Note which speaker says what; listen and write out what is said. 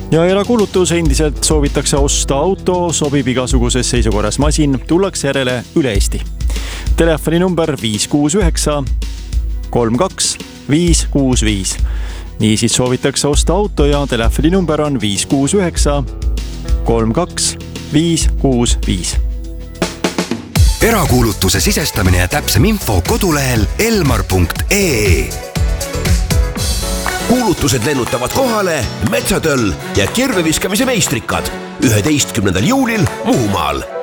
Speaker 1: Ja erakuulutus endiselt soovitakse osta auto, sobib igasuguses seisukorras masin, tullakse järele üle Eesti. Telefoninumber 569 32 565. Niisiis soovitakse osta auto ja telefoninumber on 569 32 565.
Speaker 2: Erakuulutuse sisestamine ja täpsem info kodulehel elmar.ee.
Speaker 3: Kuulutused lennutavad kohale Metsatöll ja kirveviskamise meistrikad 11. juulil Muhumaal.